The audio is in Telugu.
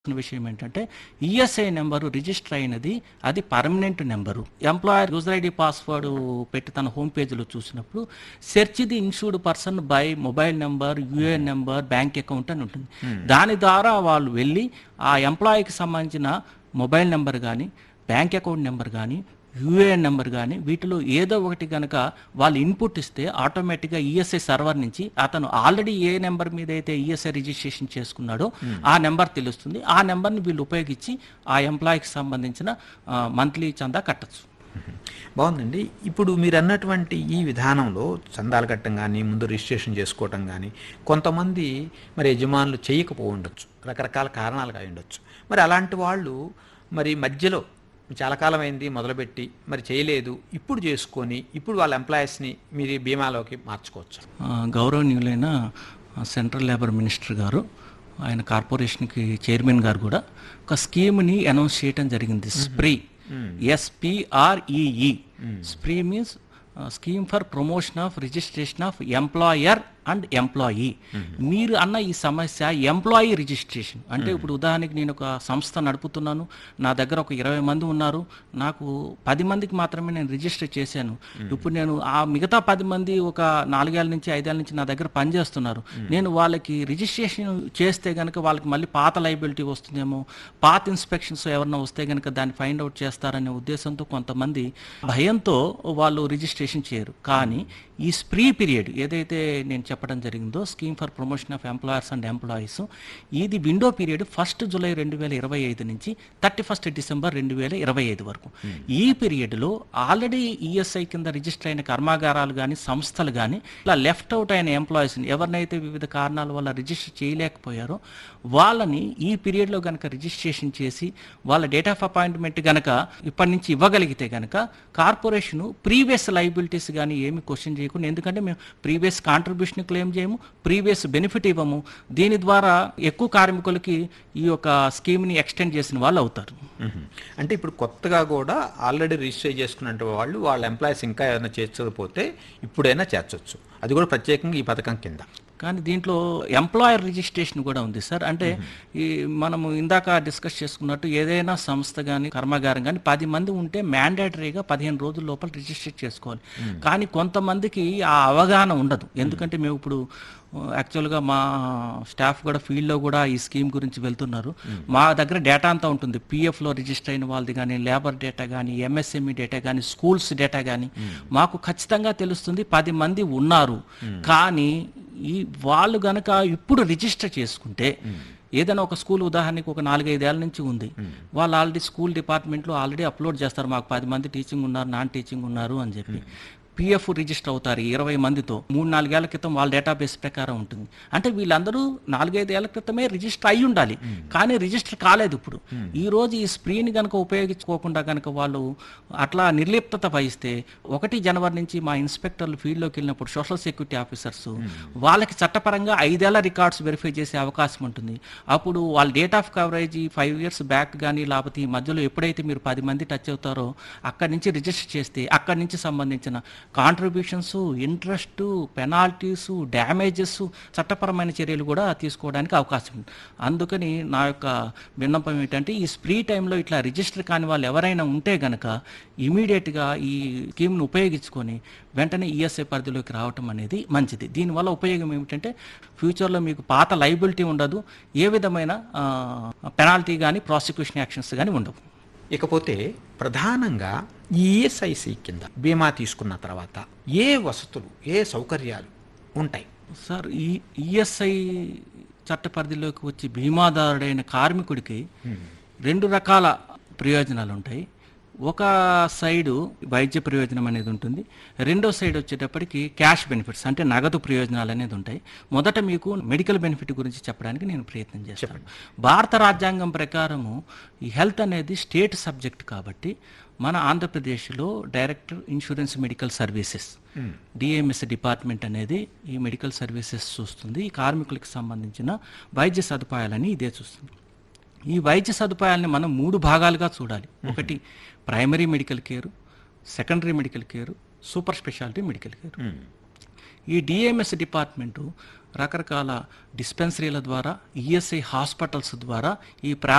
విషయం ఏంటంటే ఈఎస్ఐ నెంబరు రిజిస్టర్ అయినది అది permanent number. Employer user ID password పెట్టి తన హోమ్ పేజ్లో చూసినప్పుడు search the insured person by mobile number, UAN number, bank account అని ఉంటుంది. దాని ద్వారా వాళ్ళు వెళ్ళి ఆ ఎంప్లాయీకి సంబంధించిన మొబైల్ నెంబర్ కానీ, బ్యాంక్ అకౌంట్ నెంబర్ కానీ, యూఏఎన్ నెంబర్ కానీ వీటిలో ఏదో ఒకటి కనుక వాళ్ళు ఇన్పుట్ ఇస్తే ఆటోమేటిక్గా ఈఎస్ఐ సర్వర్ నుంచి అతను ఆల్రెడీ ఏ నెంబర్ మీద అయితే ఈఎస్ఐ రిజిస్ట్రేషన్ చేసుకున్నాడో ఆ నెంబర్ తెలుస్తుంది. ఆ నెంబర్ని వీళ్ళు ఉపయోగించి ఆ ఎంప్లాయీకి సంబంధించిన మంత్లీ చందా కట్టచ్చు. బాగుందండి. ఇప్పుడు మీరు అన్నటువంటి ఈ విధానంలో చందాలు కట్టడం కానీ, ముందు రిజిస్ట్రేషన్ చేసుకోవటం కానీ కొంతమంది మరి యజమానులు చేయకపో ఉండొచ్చు, రకరకాల కారణాలు అయి ఉండొచ్చు. మరి అలాంటి వాళ్ళు మరి మధ్యలో చాలా కాలం అయింది మొదలుపెట్టి మరి చేయలేదు, ఇప్పుడు చేసుకొని ఇప్పుడు వాళ్ళ ఎంప్లాయీస్ని మీరు బీమాలోకి మార్చుకోవచ్చు. గౌరవనీయులైన సెంట్రల్ లేబర్ మినిస్టర్ గారు, ఆయన కార్పొరేషన్కి చైర్మన్ గారు కూడా ఒక స్కీమ్ని అనౌన్స్ చేయడం జరిగింది. Spree, SPREE. Spree means scheme for promotion of registration of employer and employee. మీరు అన్న ఈ సమస్య ఎంప్లాయీ రిజిస్ట్రేషన్ అంటే ఇప్పుడు ఉదాహరణకి నేను ఒక సంస్థ నడుపుతున్నాను, నా దగ్గర ఒక 20 మంది ఉన్నారు, నాకు 10 మందికి మాత్రమే నేను రిజిస్టర్ చేశాను. ఇప్పుడు నేను ఆ మిగతా 10 మంది ఒక 4 ఏళ్ళ నుంచి 5 ఏళ్ళ నుంచి నా దగ్గర పనిచేస్తున్నారు. నేను వాళ్ళకి రిజిస్ట్రేషన్ చేస్తే కనుక వాళ్ళకి మళ్ళీ పాత లైబిలిటీ వస్తుందేమో, పాత ఇన్స్పెక్షన్స్ ఎవరన్నా వస్తే కనుక దాన్ని ఫైండ్ అవుట్ చేస్తారనే ఉద్దేశంతో కొంతమంది భయంతో వాళ్ళు రిజిస్ట్రేషన్ చేయరు. కానీ ఈ స్ప్రీ పీరియడ్ ఏదైతే నేను చెప్పడం జరిగిందో, scheme for promotion of employers and employees, ఇది విండో పీరియడ్ 1 జూలై 2025 నుంచి 31 డిసెంబర్ 2025 వరకు. ఈ పీరియడ్లో ఆల్రెడీ ఈఎస్ఐ కింద రిజిస్టర్ అయిన కర్మాగారాలు కానీ, సంస్థలు కానీ ఇలా లెఫ్ట్ అవుట్ అయిన ఎంప్లాయీస్ని ఎవరినైతే వివిధ కారణాల వల్ల రిజిస్టర్ చేయలేకపోయారో వాళ్ళని ఈ పీరియడ్లో కనుక రిజిస్ట్రేషన్ చేసి వాళ్ళ డేట్ ఆఫ్ అపాయింట్మెంట్ కనుక ఇప్పటి నుంచి ఇవ్వగలిగితే కనుక కార్పొరేషను ప్రీవియస్ లైబిలిటీస్ కానీ ఏమి క్వశ్చన్ చేయకుండా, ఎందుకంటే మేము ప్రీవియస్ కాంట్రిబ్యూషన్ క్లెయిమ్ చేయము, ప్రీవియస్ బెనిఫిట్ ఇవ్వము, దీని ద్వారా ఎక్కువ కార్మికులకి ఈ యొక్క స్కీమ్ని ఎక్స్టెండ్ చేసిన వాళ్ళు అవుతారు. అంటే ఇప్పుడు కొత్తగా కూడా ఆల్రెడీ రిజిస్టర్ చేసుకున్న వాళ్ళు వాళ్ళ ఎంప్లాయీస్ ఇంకా ఏదైనా చేర్చకపోతే ఇప్పుడైనా చేర్చవచ్చు, అది కూడా ప్రత్యేకంగా ఈ పథకం కింద. కానీ దీంట్లో ఎంప్లాయర్ రిజిస్ట్రేషన్ కూడా ఉంది సార్. అంటే ఈ మనము ఇందాక డిస్కస్ చేసుకున్నట్టు ఏదైనా సంస్థ కానీ కర్మాగారం కానీ 10 మంది ఉంటే మ్యాండేటరీగా 15 రోజుల లోపల రిజిస్టర్ చేసుకోవాలి. కానీ కొంతమందికి ఆ అవగాహన ఉండదు. ఎందుకంటే మేము ఇప్పుడు యాక్చువల్గా మా స్టాఫ్ కూడా ఫీల్డ్లో కూడా ఈ స్కీమ్ గురించి వెళ్తున్నారు. మా దగ్గర డేటా అంతా ఉంటుంది, పిఎఫ్లో రిజిస్టర్ అయిన వాళ్ళది కానీ, లేబర్ డేటా కానీ, ఎంఎస్ఎంఈ డేటా కానీ, స్కూల్స్ డేటా కానీ మాకు ఖచ్చితంగా తెలుస్తుంది 10 మంది ఉన్నారు. కానీ ఈ వాళ్ళు గనక ఇప్పుడు రిజిస్టర్ చేసుకుంటే ఏదైనా ఒక స్కూల్ ఉదాహరణకి ఒక 4-5 ఏళ్ళ నుంచి ఉంది, వాళ్ళు ఆల్రెడీ స్కూల్ డిపార్ట్మెంట్లో ఆల్రెడీ అప్లోడ్ చేస్తారు, మాకు 10 మంది టీచింగ్ ఉన్నారు, నాన్ టీచింగ్ ఉన్నారు అని చెప్పి. పిఎఫ్ రిజిస్టర్ అవుతారు 20 మందితో. 3-4 ఏళ్ల క్రితం వాళ్ళ డేటాబేస్ ప్రకారం ఉంటుంది. అంటే వీళ్ళందరూ 4-5 ఏళ్ల క్రితమే రిజిస్టర్ అయి ఉండాలి, కానీ రిజిస్టర్ కాలేదు. ఇప్పుడు ఈ రోజు ఈ స్ప్రీని కనుక ఉపయోగించుకోకుండా కనుక వాళ్ళు అట్లా నిర్లిప్తత వహిస్తే 1 జనవరి నుంచి మా ఇన్స్పెక్టర్లు ఫీల్డ్లోకి వెళ్ళినప్పుడు సోషల్ సెక్యూరిటీ ఆఫీసర్స్ వాళ్ళకి చట్టపరంగా 5 ఏళ్ల రికార్డ్స్ వెరిఫై చేసే అవకాశం ఉంటుంది. అప్పుడు వాళ్ళ date of coverage 5 years back కానీ లేకపోతే ఈ మధ్యలో ఎప్పుడైతే మీరు 10 మంది టచ్ అవుతారో అక్కడి నుంచి రిజిస్టర్ చేస్తే అక్కడి నుంచి సంబంధించిన కాంట్రిబ్యూషన్స్, ఇంట్రెస్ట్, పెనాల్టీస్, డ్యామేజెస్, చట్టపరమైన చర్యలు కూడా తీసుకోవడానికి అవకాశం ఉంది. అందుకని నా యొక్క విన్నపం ఏంటంటే ఈ స్ప్రీ టైంలో ఇట్లా రిజిస్టర్ కాని వాళ్ళు ఎవరైనా ఉంటే గనక ఇమీడియట్గా ఈ స్కీమ్ను ఉపయోగించుకొని వెంటనే ఈఎస్ఐ పరిధిలోకి రావటం అనేది మంచిది. దీనివల్ల ఉపయోగం ఏమిటంటే ఫ్యూచర్లో మీకు పాత లైబిలిటీ ఉండదు, ఏ విధమైన పెనాల్టీ కానీ ప్రాసిక్యూషన్ యాక్షన్స్ కానీ ఉండవు. ఇకపోతే ప్రధానంగా ఈఎస్ఐసి కింద బీమా తీసుకున్న తర్వాత ఏ వసతులు, ఏ సౌకర్యాలు ఉంటాయి సార్? ఈ ఈఎస్ఐ చట్ట పరిధిలోకి వచ్చి బీమాదారుడైన కార్మికుడికి 2 రకాల ప్రయోజనాలు ఉంటాయి. ఒక సైడు వైద్య ప్రయోజనం అనేది ఉంటుంది, రెండో సైడ్ వచ్చేటప్పటికి క్యాష్ బెనిఫిట్స్ అంటే నగదు ప్రయోజనాలు అనేది ఉంటాయి. మొదట మీకు మెడికల్ బెనిఫిట్ గురించి చెప్పడానికి నేను ప్రయత్నం చేస్తాను. భారత రాజ్యాంగం ప్రకారము ఈ హెల్త్ అనేది స్టేట్ సబ్జెక్ట్ కాబట్టి మన ఆంధ్రప్రదేశ్లో director insurance medical services DMs department అనేది ఈ మెడికల్ సర్వీసెస్ చూస్తుంది. ఈ కార్మికులకు సంబంధించిన వైద్య సదుపాయాలని ఇదే చూస్తుంది. ఈ వైద్య సదుపాయాలని మనం 3 భాగాలుగా చూడాలి. ఒకటి primary medical care, secondary medical care, super speciality medical care. ఈ డిఎంఎస్ డిపార్ట్మెంటు రకరకాల డిస్పెన్సరీల ద్వారా, ఈఎస్ఐ హాస్పిటల్స్ ద్వారా ఈ